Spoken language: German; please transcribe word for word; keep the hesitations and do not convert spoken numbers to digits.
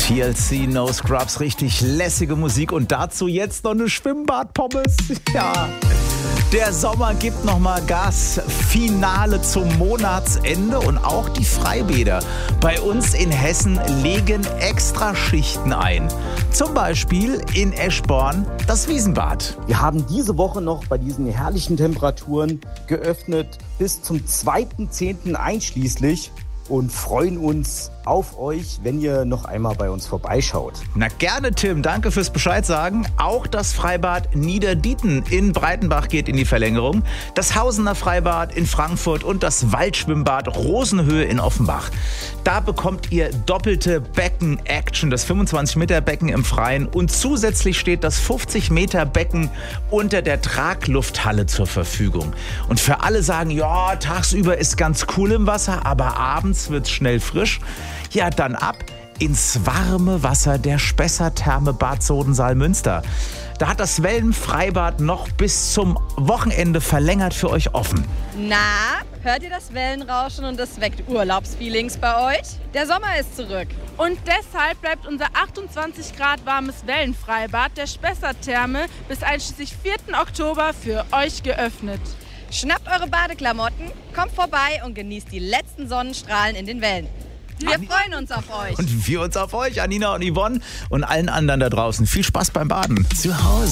T L C, No Scrubs, richtig lässige Musik und dazu jetzt noch eine Schwimmbadpommes. Ja, der Sommer gibt nochmal Gas. Finale zum Monatsende und auch die Freibäder bei uns in Hessen legen extra Schichten ein. Zum Beispiel in Eschborn das Wiesenbad. Wir haben diese Woche noch bei diesen herrlichen Temperaturen geöffnet bis zum zweiten zehnten einschließlich und freuen uns auf euch, wenn ihr noch einmal bei uns vorbeischaut. Na gerne, Tim. Danke fürs Bescheid sagen. Auch das Freibad Niederdieten in Breitenbach geht in die Verlängerung. Das Hausener Freibad in Frankfurt und das Waldschwimmbad Rosenhöhe in Offenbach. Da bekommt ihr doppelte Becken-Action, das fünfundzwanzig Meter Becken im Freien und zusätzlich steht das fünfzig Meter Becken unter der Traglufthalle zur Verfügung. Und für alle sagen, ja, tagsüber ist ganz cool im Wasser, aber abends wird's schnell frisch. Ja, dann ab ins warme Wasser der Spessartherme Bad Sodensaal-Münster. Da hat das Wellenfreibad noch bis zum Wochenende verlängert für euch offen. Na, hört ihr das Wellenrauschen und das weckt Urlaubsfeelings bei euch? Der Sommer ist zurück. Und deshalb bleibt unser achtundzwanzig Grad warmes Wellenfreibad der Spessartherme bis einschließlich vierten Oktober für euch geöffnet. Schnappt eure Badeklamotten, kommt vorbei und genießt die letzten Sonnenstrahlen in den Wellen. Wir Anni- freuen uns auf euch. Und wir uns auf euch, Anina und Yvonne und allen anderen da draußen. Viel Spaß beim Baden. Zu Hause.